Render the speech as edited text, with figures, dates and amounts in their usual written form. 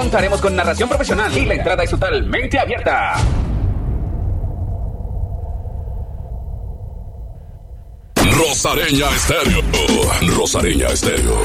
Contaremos con narración profesional y la entrada es totalmente abierta. Rosareña Estéreo. Rosareña Estéreo.